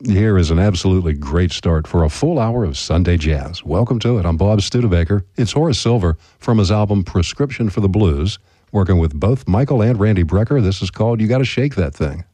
Here is an absolutely great start for a full hour of Sunday jazz. Welcome to it. I'm Bob Studebaker. It's Horace Silver from his album Prescription for the Blues, working with both Michael and Randy Brecker. This is called You Gotta Shake That Thing.